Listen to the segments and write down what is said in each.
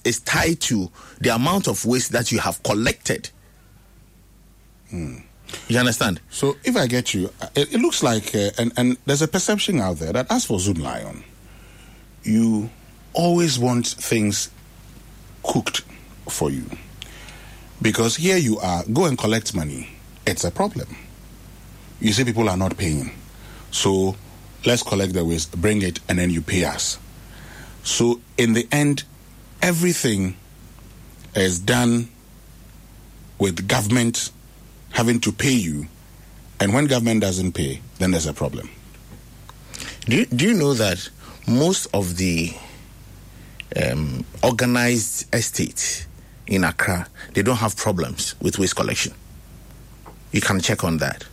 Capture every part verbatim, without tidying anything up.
is tied to the amount of waste that you have collected. Hmm. You understand? So if I get you, it, it looks like, uh, and, and there's a perception out there that as for Zoomlion, you always want things cooked for you. Because here you are, go and collect money. It's a problem. You see people are not paying. So let's collect the waste, bring it, and then you pay us. So in the end, everything is done with government having to pay you, and when government doesn't pay, then there's a problem. Do you, do you know that most of the um, organized estates in Accra, they don't have problems with waste collection? You can check on that.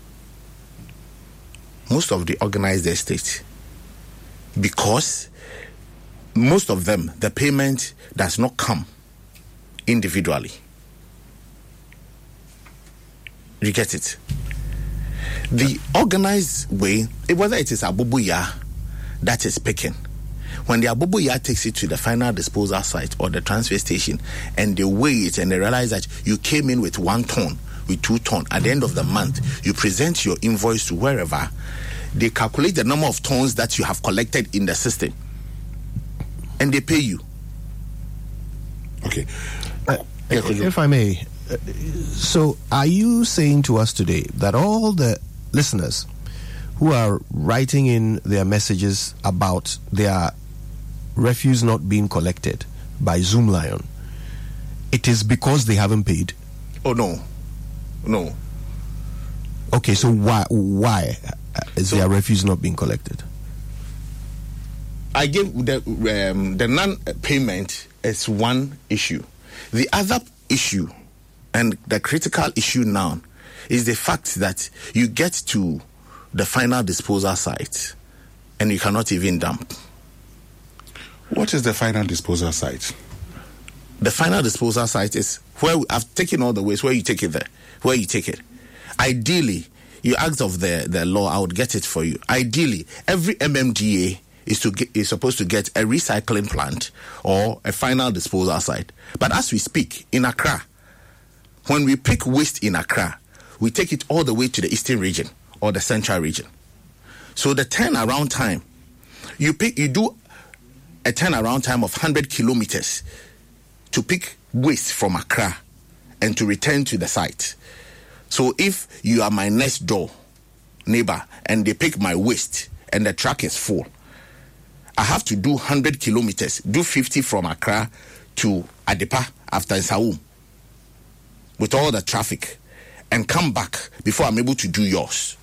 Most of the organized estates, because most of them, the payment does not come individually. You get it? The organized way, whether it is Abubuya that is picking, when the Abubuya takes it to the final disposal site or the transfer station and they weigh it and they realize that you came in with one ton, with two ton, at the end of the month, you present your invoice to wherever, they calculate the number of tons that you have collected in the system and they pay you. Okay. Uh, if I may, uh, so are you saying to us today that all the listeners who are writing in their messages about their refuse not being collected by Zoomlion, it is because they haven't paid? Oh, no. No. Okay, so why why is so, their refuse not being collected? I gave the um, the non-payment is one issue. The other issue, and the critical issue now, is the fact that you get to the final disposal site and you cannot even dump. What is the final disposal site? The final disposal site is where I've taken all the waste, where you take it there, where you take it. Ideally, you asked of the, the law, I would get it for you. Ideally, every M M D A is to get, is supposed to get a recycling plant or a final disposal site. But as we speak, in Accra, when we pick waste in Accra, we take it all the way to the eastern region or the central region. So the turnaround time, you pick, you do a turnaround time of one hundred kilometers to pick waste from Accra and to return to the site. So if you are my next door neighbor and they pick my waste and the truck is full, I have to do one hundred kilometers, do fifty from Accra to Adepa after Saum with all the traffic and come back before I'm able to do yours.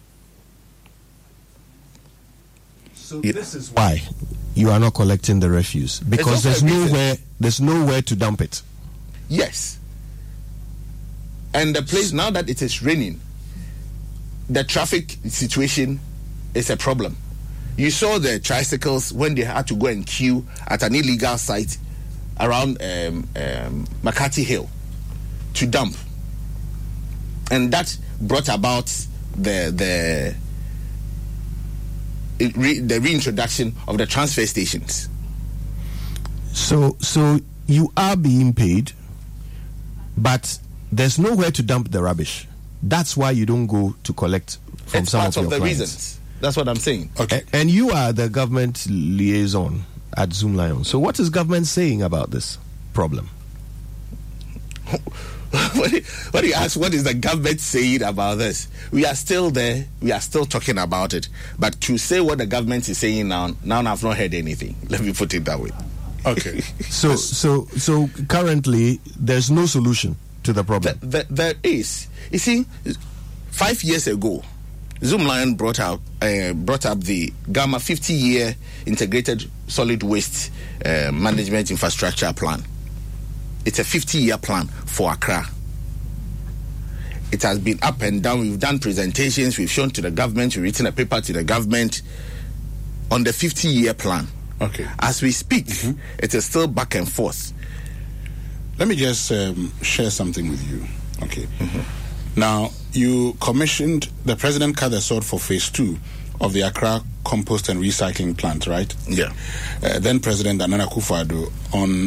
So yeah. This is why you are not collecting the refuse, because there's nowhere there's nowhere to dump it. Yes. And the place, now that it is raining, the traffic situation is a problem. You saw the tricycles when they had to go and queue at an illegal site around um, um, McCarthy Hill to dump. And that brought about the the it re, the reintroduction of the transfer stations. So, so you are being paid, but there's nowhere to dump the rubbish. That's why you don't go to collect from it's some part of, of your the clients. reasons. That's what I'm saying. Okay. And you are the government liaison at Zoomlion. So what is government saying about this problem? When you ask what is the government saying about this, we are still there. We are still talking about it. But to say what the government is saying now, now I've not heard anything. Let me put it that way. Okay. so, so, so currently there's no solution to the problem. The, the, there is. You see, five years ago, Zoomlion brought out uh, brought up the Gamma fifty-year integrated solid waste uh, management infrastructure plan. It's a fifty-year plan for Accra. It has been up and down. We've done presentations. We've shown to the government. We've written a paper to the government on the fifty-year plan. Okay. As we speak, mm-hmm. it is still back and forth. Let me just um, share something with you. Okay. Mm-hmm. Now, you commissioned, the president cut the sword for phase two of the Accra compost and recycling plant, right? Yeah. Uh, then President Nana Akufo-Addo on uh,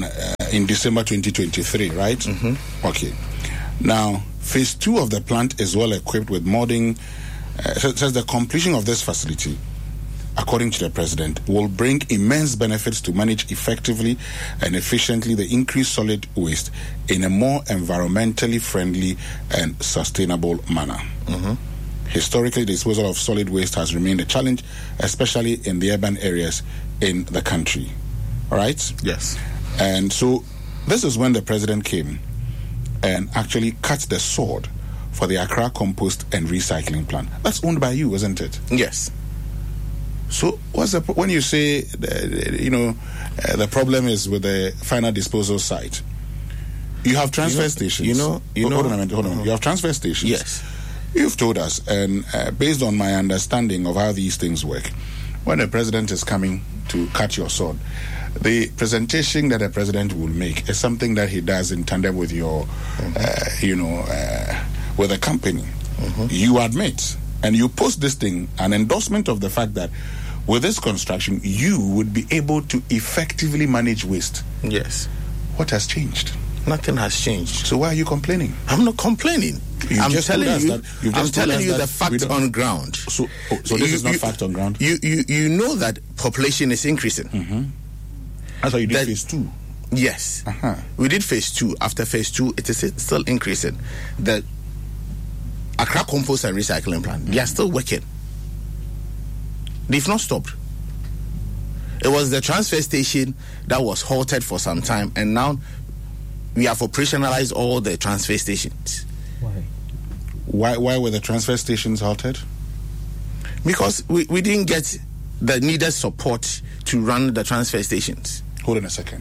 in December twenty twenty-three, right? Mm-hmm. Okay. Now, phase two of the plant is well equipped with modding. Uh, it says the completion of this facility, according to the president, will bring immense benefits to manage effectively and efficiently the increased solid waste in a more environmentally friendly and sustainable manner. Mm-hmm. Historically, the disposal of solid waste has remained a challenge, especially in the urban areas in the country. All right? Yes. And so this is when the president came and actually cut the sword for the Accra Compost and Recycling Plant. That's owned by you, isn't it? Yes. So what's the, when you say, uh, you know, uh, the problem is with the final disposal site, you have transfer you know, stations. You know, you hold, know. Hold on a minute, hold on. Uh-huh. You have transfer stations. Yes. You've told us, and uh, based on my understanding of how these things work, when the president is coming to cut your sword, the presentation that the president will make is something that he does in tandem with your, mm-hmm. uh, you know, uh, with the company. Mm-hmm. You admit, and you post this thing, an endorsement of the fact that with this construction, you would be able to effectively manage waste. Yes. What has changed? Nothing has changed. So why are you complaining? I'm not complaining. You I'm just telling you. That, I'm telling you the fact on ground. So, oh, so this you, is not you, fact on ground. You, you you know that population is increasing. Mm-hmm. That's why you did that, phase two. Yes, uh-huh. we did phase two. After phase two, it is still increasing. The Accra Compost and Recycling Plant, mm-hmm. they are still working. They've not stopped. It was the transfer station that was halted for some time, and now we have operationalized all the transfer stations. Why? Why, why were the transfer stations halted? Because we, we didn't get the needed support to run the transfer stations. Hold on a second.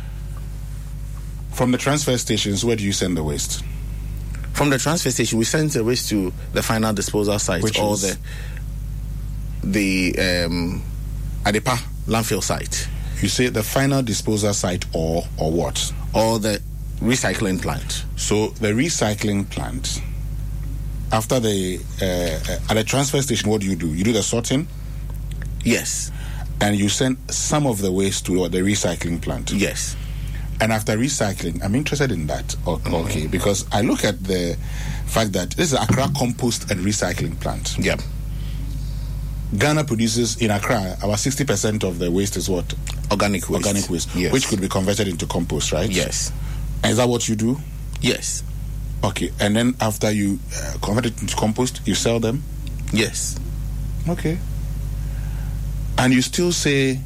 From the transfer stations, where do you send the waste? From the transfer station, we send the waste to the final disposal site, Which or is? the the um, Adepa landfill site. You say the final disposal site, or or what? Or the recycling plant. So the recycling plant, after the uh, at the transfer station, what do you do? You do the sorting? Yes. And you send some of the waste to the recycling plant? Yes. And after recycling, I'm interested in that. Okay, mm-hmm. Because I look at the fact that this is Accra Compost and Recycling Plant. Yep. Ghana produces in Accra, about sixty percent of the waste is what? Organic waste. Organic waste, yes. Which could be converted into compost, right? Yes. And is that what you do? Yes. Okay, and then after you uh, convert it into compost, you sell them? Yes. Okay. And you still say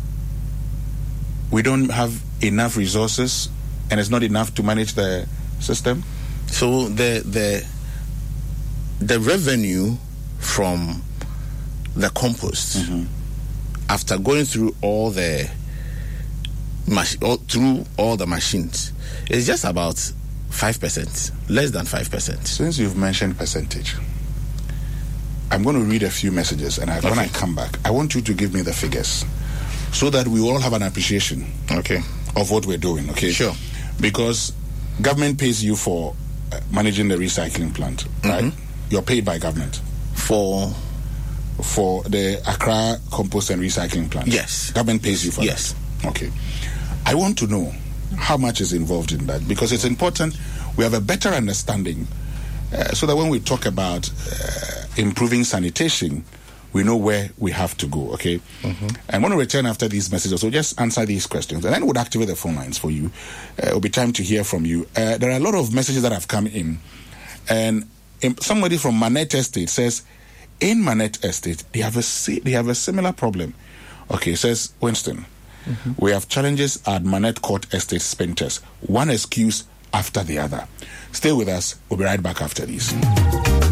we don't have enough resources and it's not enough to manage the system? So the the the revenue from the compost, mm-hmm. after going through all the mach- all, through all the machines, is just about five percent, less than five percent. Since you've mentioned percentage, I'm going to read a few messages, and I, okay. when I come back, I want you to give me the figures so that we all have an appreciation, okay, of what we're doing. Okay, sure. Because government pays you for uh, managing the recycling plant, right? Mm-hmm. You're paid by government for for the Accra Compost and Recycling Plant. Yes, government pays you for yes. that. Okay, I want to know how much is involved in that, because it's important we have a better understanding, uh, so that when we talk about uh, improving sanitation, we know where we have to go, okay? Mm-hmm. I'm going to return after these messages, so just answer these questions. And then we'll activate the phone lines for you. Uh, it'll be time to hear from you. Uh, there are a lot of messages that have come in. And in, somebody from Manette Estate says, in Manette Estate, they have a, they have a similar problem. Okay, it says, Winston, mm-hmm. we have challenges at Manette Court Estate Spinters. One excuse after the other. Stay with us. We'll be right back after these.